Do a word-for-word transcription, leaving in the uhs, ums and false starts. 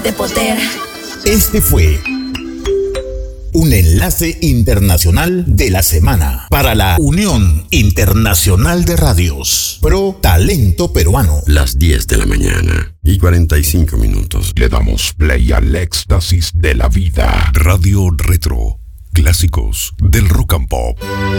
de poder. Este fue un enlace internacional de la semana para la Unión Internacional de Radios Pro Talento Peruano. Las diez de la mañana y cuarenta y cinco minutos. Le damos play al éxtasis de la vida. Radio Retro. Clásicos del rock and pop.